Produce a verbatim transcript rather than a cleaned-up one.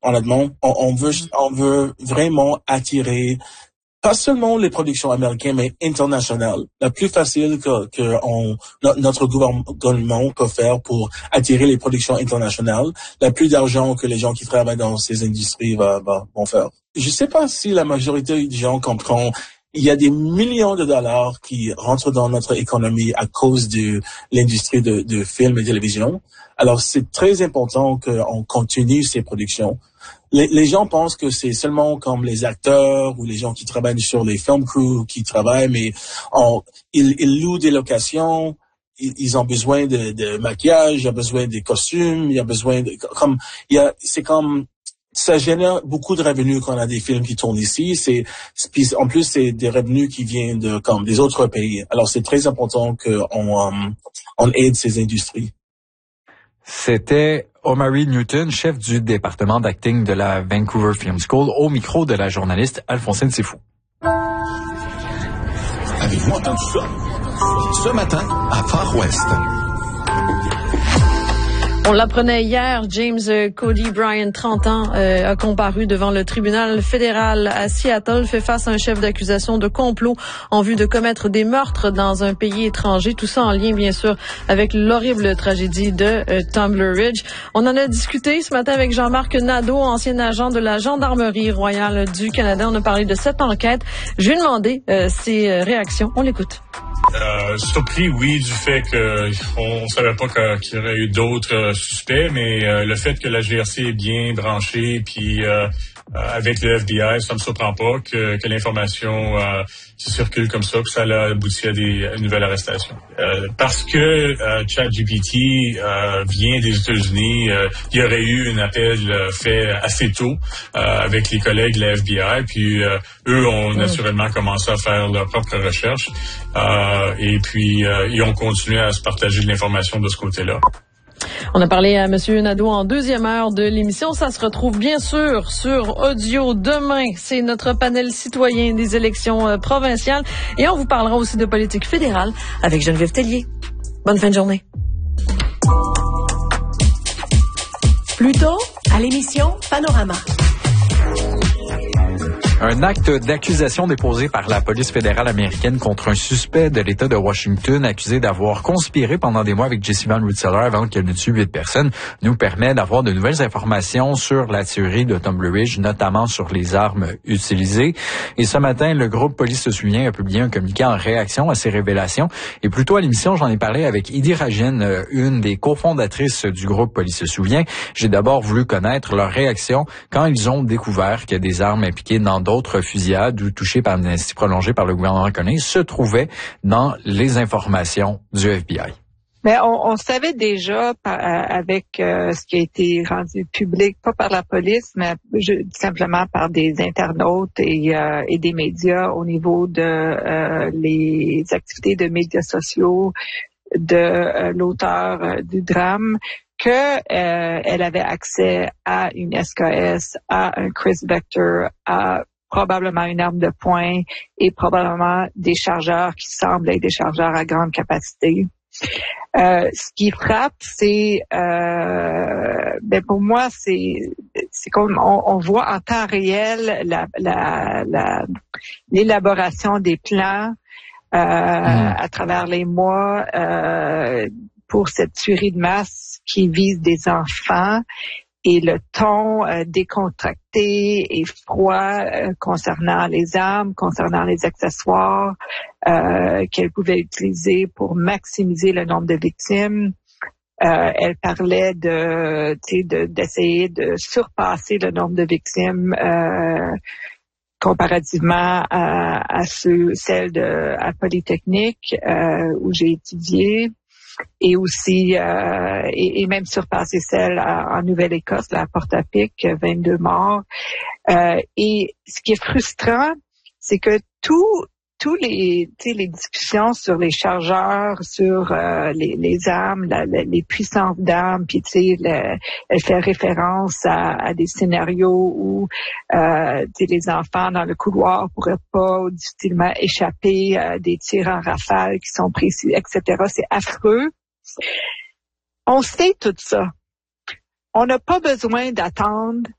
honnêtement. On, on veut, on veut vraiment attirer pas seulement les productions américaines, mais internationales. La plus facile que, que on, notre gouvernement peut faire pour attirer les productions internationales, la plus d'argent que les gens qui travaillent dans ces industries va, va, vont faire. Je sais pas si la majorité des gens comprennent. Il y a des millions de dollars qui rentrent dans notre économie à cause de l'industrie de, de films et télévision. Alors, c'est très important qu'on continue ces productions. Les, les gens pensent que c'est seulement comme les acteurs ou les gens qui travaillent sur les film crews qui travaillent, mais on, ils, ils louent des locations, ils, ils ont besoin de, de maquillage, il y a besoin des costumes, il y a besoin de, comme, il y a, c'est comme, ça génère beaucoup de revenus quand on a des films qui tournent ici. C'est, puis en plus, c'est des revenus qui viennent de, comme, des autres pays. Alors, c'est très important qu'on, um, on aide ces industries. C'était Omari Newton, chef du département d'acting de la Vancouver Film School, au micro de la journaliste Alphonsine Sifou. Avez-vous entendu ça? Ce matin, à Far West. On l'apprenait hier, James Cody Bryant, trente ans, euh, a comparu devant le tribunal fédéral à Seattle, fait face à un chef d'accusation de complot en vue de commettre des meurtres dans un pays étranger. Tout ça en lien, bien sûr, avec l'horrible tragédie de euh, Tumbler Ridge. On en a discuté ce matin avec Jean-Marc Nadeau, ancien agent de la Gendarmerie royale du Canada. On a parlé de cette enquête. Je lui ai demandé euh, ses réactions. On l'écoute. Euh, surpris, oui, du fait qu'on ne savait pas que, qu'il y aurait eu d'autres euh, suspects, mais euh, le fait que la G R C est bien branchée, puis euh, euh, avec le F B I, ça me surprend pas que, que l'information euh, qui circule comme ça, que ça a abouti à des à une nouvelle arrestation. Euh, parce que euh, ChatGPT euh, vient des États-Unis, euh, il y aurait eu un appel euh, fait assez tôt euh, avec les collègues de la F B I, puis euh, eux ont mmh. naturellement commencé à faire leur propre recherche. Euh, et puis, euh, ils ont continué à se partager de l'information de ce côté-là. On a parlé à M. Nadeau en deuxième heure de l'émission. Ça se retrouve bien sûr sur audio demain. C'est notre panel citoyen des élections euh, provinciales. Et on vous parlera aussi de politique fédérale avec Geneviève Tellier. Bonne fin de journée. Plus tôt, à l'émission Panorama. Un acte d'accusation déposé par la police fédérale américaine contre un suspect de l'État de Washington accusé d'avoir conspiré pendant des mois avec Jesse Van Rensselaer avant qu'elle ne tue huit personnes nous permet d'avoir de nouvelles informations sur la tuerie de Tumbler Ridge, notamment sur les armes utilisées. Et ce matin, le groupe Police se souvient a publié un communiqué en réaction à ces révélations. Et plus tôt à l'émission, j'en ai parlé avec Idi Rajen, une des cofondatrices du groupe Police se souvient. J'ai d'abord voulu connaître leur réaction quand ils ont découvert que des armes impliquées dans d'autres fusillades ou touchées par une amnistie prolongée par le gouvernement canadien se trouvaient dans les informations du F B I. Mais on, on savait déjà par, avec euh, ce qui a été rendu public, pas par la police, mais je, simplement par des internautes et, euh, et des médias au niveau de euh, les activités de médias sociaux de euh, l'auteur euh, du drame, que euh, elle avait accès à une S K S, à un Chris Vector, à probablement une arme de poing et probablement des chargeurs qui semblent être des chargeurs à grande capacité. Euh, ce qui frappe, c'est, euh, ben pour moi, c'est, c'est comme on, on voit en temps réel la, la, la, l'élaboration des plans euh, mmh. à travers les mois euh, pour cette tuerie de masse qui vise des enfants. Et le ton euh, décontracté et froid euh, concernant les armes, concernant les accessoires euh, qu'elle pouvait utiliser pour maximiser le nombre de victimes. Euh, elle parlait de, tu sais, de, d'essayer de surpasser le nombre de victimes euh, comparativement à, à ceux, celles de à Polytechnique euh, où j'ai étudié. Et aussi, euh, et, et même surpasser celle à, en Nouvelle-Écosse, là, à Portapique, vingt-deux morts. Euh, et ce qui est frustrant, c'est que tout, tous les, tu sais, les discussions sur les chargeurs, sur euh, les, les armes, la, la, les puissances d'armes, puis tu sais, le, elle fait référence à, à des scénarios où euh, tu sais, les enfants dans le couloir pourraient pas difficilement échapper à des tirs en rafale qui sont précis, et cetera. C'est affreux. On sait tout ça. On n'a pas besoin d'attendre